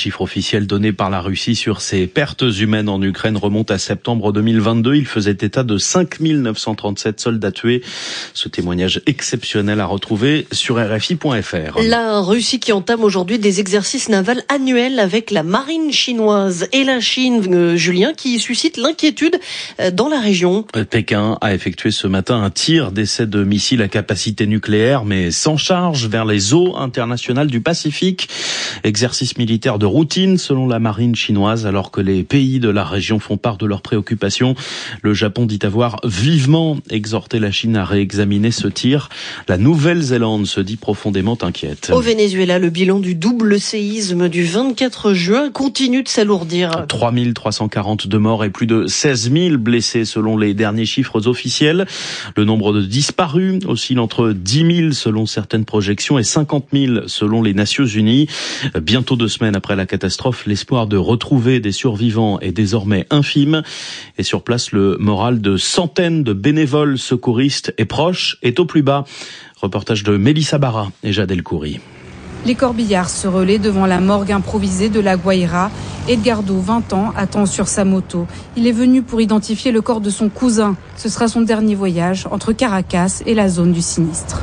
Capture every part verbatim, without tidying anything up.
chiffre officiel donné par la Russie sur ses pertes humaines en Ukraine remonte à septembre deux mille vingt-deux. Il faisait état de cinq mille neuf cent trente-sept soldats tués. Ce témoignage exceptionnel à retrouver sur R F I point F R. La Russie qui entame aujourd'hui des exercices navals annuels avec la marine chinoise et la Chine, euh, Julien, qui suscite l'inquiétude dans la région. Pékin a effectué ce matin un tir d'essai de missiles à capacité nucléaire, mais sans charge, vers les eaux internationales du Pacifique. Exercice militaire de routine selon la marine chinoise, alors que les pays de la région font part de leurs préoccupations. Le Japon dit avoir vivement exhorté la Chine à réexaminer ce tir. La Nouvelle-Zélande se dit profondément inquiète. Au Venezuela, le bilan du double séisme du vingt-quatre juin continue de s'alourdir. trois mille trois cent quarante-deux morts et plus de seize mille blessés selon les derniers chiffres officiels. Le nombre de disparus oscille entre dix mille selon certaines projections et cinquante mille selon les Nations Unies. Bientôt deux semaines après la catastrophe, l'espoir de retrouver des survivants est désormais infime. Et sur place, le moral de centaines de bénévoles secouristes et proches est au plus bas. Reportage de Mélissa Barra et Jade El-Khoury. Les corbillards se relaient devant la morgue improvisée de La Guaira. Edgardo, vingt ans, attend sur sa moto. Il est venu pour identifier le corps de son cousin. Ce sera son dernier voyage entre Caracas et la zone du sinistre.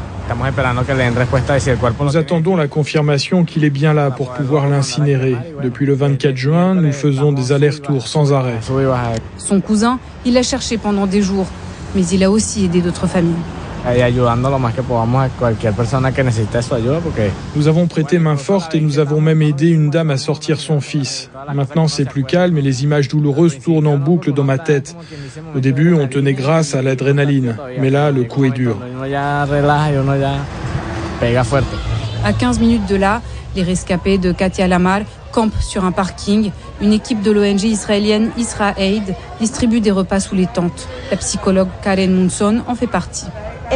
Nous attendons la confirmation qu'il est bien là pour pouvoir l'incinérer. Depuis le vingt-quatre juin, nous faisons des allers-retours sans arrêt. Son cousin, il l'a cherché pendant des jours, mais il a aussi aidé d'autres familles. Nous avons prêté main forte et nous avons même aidé une dame à sortir son fils. Maintenant, c'est plus calme et les images douloureuses tournent en boucle dans ma tête. Au début, on tenait grâce à l'adrénaline, mais là, le coup est dur. À quinze minutes de là, les rescapés de Katia Lamar campent sur un parking. Une équipe de l'O N G israélienne Isra Aid distribue des repas sous les tentes. La psychologue Karen Munson en fait partie.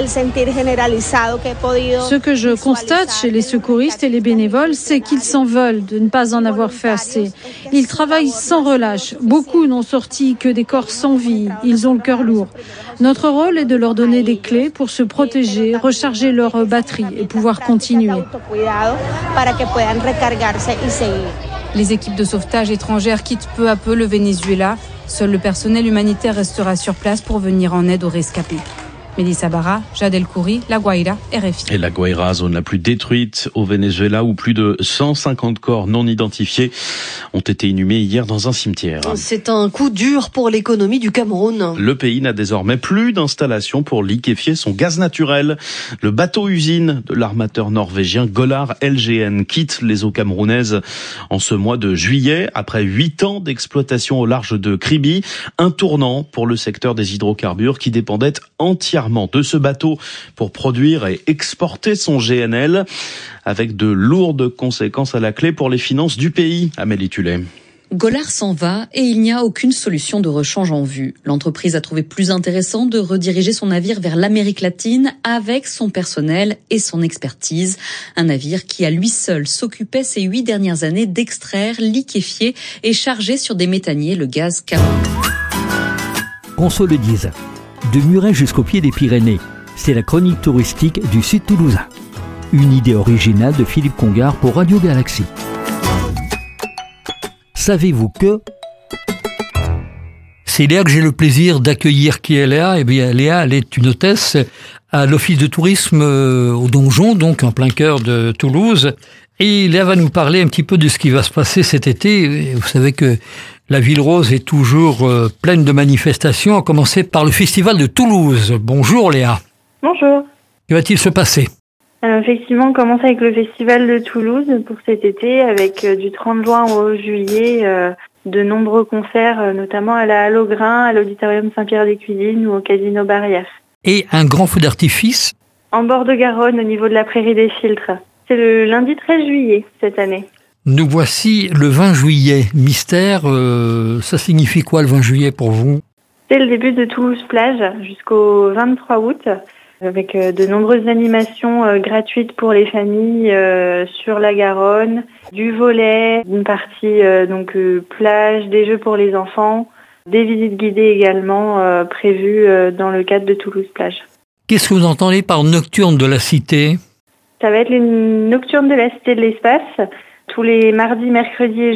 Ce que je constate chez les secouristes et les bénévoles, c'est qu'ils s'en veulent de ne pas en avoir fait assez. Ils travaillent sans relâche. Beaucoup n'ont sorti que des corps sans vie. Ils ont le cœur lourd. Notre rôle est de leur donner des clés pour se protéger, recharger leur batterie et pouvoir continuer. Les équipes de sauvetage étrangères quittent peu à peu le Venezuela. Seul le personnel humanitaire restera sur place pour venir en aide aux rescapés. Mélissa Barra, Jade El-Khoury, La Guaira, R F I. Et La Guaira, zone la plus détruite au Venezuela, où plus de cent cinquante corps non identifiés ont été inhumés hier dans un cimetière. C'est un coup dur pour l'économie du Cameroun. Le pays n'a désormais plus d'installation pour liquéfier son gaz naturel. Le bateau-usine de l'armateur norvégien Golar L G N quitte les eaux camerounaises en ce mois de juillet, après huit ans d'exploitation au large de Kribi. Un tournant pour le secteur des hydrocarbures qui dépendait entièrement de ce bateau pour produire et exporter son G N L, avec de lourdes conséquences à la clé pour les finances du pays. Amélie Tullet. Golar s'en va et il n'y a aucune solution de rechange en vue. L'entreprise a trouvé plus intéressant de rediriger son navire vers l'Amérique latine avec son personnel et son expertise. Un navire qui à lui seul s'occupait ces huit dernières années d'extraire, liquéfier et charger sur des méthaniers le gaz camerounais. On se le dise. De Muret jusqu'au pied des Pyrénées, c'est la chronique touristique du Sud toulousain. Une idée originale de Philippe Congar pour Radio Galaxie. Savez-vous que... C'est Léa que j'ai le plaisir d'accueillir. Qui est Léa ? Eh bien, Léa, elle est une hôtesse à l'Office de tourisme au Donjon, donc en plein cœur de Toulouse. Et Léa va nous parler un petit peu de ce qui va se passer cet été. Vous savez que la Ville Rose est toujours euh, pleine de manifestations, à commencer par le Festival de Toulouse. Bonjour Léa. Bonjour. Que va-t-il se passer ? Alors, effectivement, on commence avec le Festival de Toulouse pour cet été, avec euh, du trente juin au juillet, euh, de nombreux concerts, euh, notamment à la Halle au Grain, à l'Auditorium Saint-Pierre-des-Cuisines ou au Casino Barrière. Et un grand feu d'artifice ? En bord de Garonne, au niveau de la Prairie des Filtres. C'est le lundi treize juillet cette année. Nous voici le vingt juillet. Mystère, euh, ça signifie quoi le vingt juillet pour vous ? C'est le début de Toulouse Plage jusqu'au vingt-trois août, avec euh, de nombreuses animations euh, gratuites pour les familles euh, sur la Garonne, du volley, une partie euh, donc euh, plage, des jeux pour les enfants, des visites guidées également euh, prévues euh, dans le cadre de Toulouse Plage. Qu'est-ce que vous entendez par nocturne de la cité ? Ça va être les nocturnes de la Cité de l'Espace, tous les mardis, mercredis et